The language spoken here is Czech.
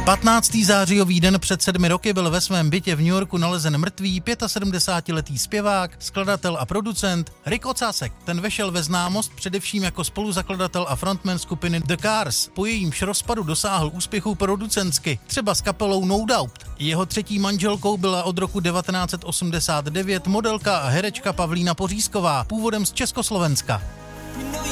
15. zářijový den před 7 roky byl ve svém bytě v New Yorku nalezen mrtvý 75letý zpěvák, skladatel a producent Rick Ocasek. Ten vešel ve známost především jako spoluzakladatel a frontman skupiny The Cars. Po jejímž rozpadu dosáhl úspěchu producentsky, třeba s kapelou No Doubt. Jeho třetí manželkou byla od roku 1989 modelka a herečka Pavlína Pořízková, původem z Československa.